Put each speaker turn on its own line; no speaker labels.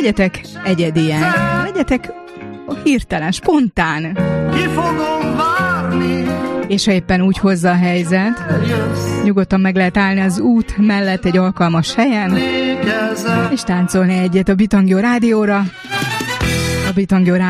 legyetek egyediek, legyetek hirtelen, spontán. És ha éppen úgy hozza a helyzet, nyugodtan meg lehet állni az út mellett egy alkalmas helyen, és táncolni egyet a Bitanggyó rádióra. A Bitanggyó